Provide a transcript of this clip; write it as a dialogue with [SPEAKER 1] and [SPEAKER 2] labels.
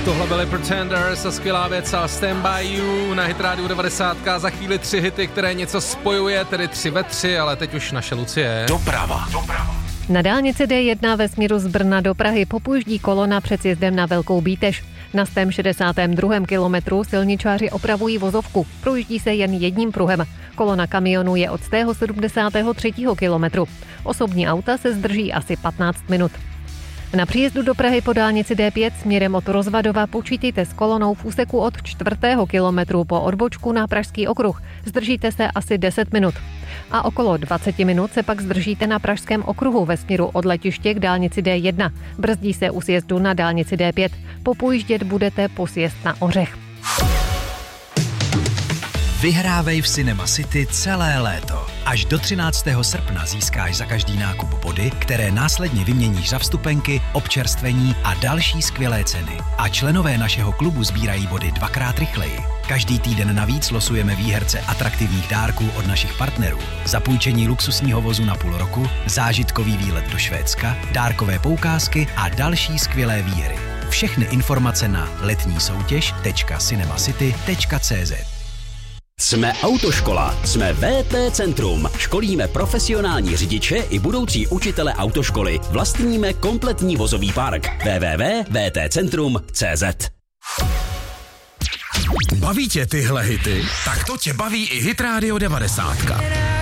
[SPEAKER 1] Tohle byly Pretenders a skvělá věc a Stand By You na Hit Radio 90. Za chvíli 3 hity, které něco spojuje, tedy 3 ve 3, ale teď už naše Lucie.
[SPEAKER 2] Doprava.
[SPEAKER 3] Na dálnici D1 ve směru z Brna do Prahy popuždí kolona před sjezdem na Velkou Bíteš. Na 162. kilometru silničáři opravují vozovku. Projíždí se jen jedním pruhem. Kolona kamionů je od 173. kilometru. Osobní auta se zdrží asi 15 minut. Na příjezdu do Prahy po dálnici D5 směrem od Rozvadova počítejte s kolonou v úseku od 4. kilometru po odbočku na Pražský okruh. Zdržíte se asi 10 minut. A okolo 20 minut se pak zdržíte na Pražském okruhu ve směru od letiště k dálnici D1. Brzdí se u sjezdu na dálnici D5. Popojíždět budete po sjezd na Ořech.
[SPEAKER 2] Vyhrávej v Cinema City celé léto. Až do 13. srpna získáš za každý nákup body, které následně vyměníš za vstupenky, občerstvení a další skvělé ceny. A členové našeho klubu sbírají body 2x rychleji. Každý týden navíc losujeme výherce atraktivních dárků od našich partnerů. Zapůjčení luxusního vozu na půl roku, zážitkový výlet do Švédska, dárkové poukázky a další skvělé výhry. Všechny informace na letnísoutěž.cinemacity.cz.
[SPEAKER 4] Jsme autoškola, jsme VT Centrum. Školíme profesionální řidiče i budoucí učitele autoškoly. Vlastníme kompletní vozový park. www.vtcentrum.cz.
[SPEAKER 5] Baví tě tyhle hity? Tak to tě baví i Hit Radio 90.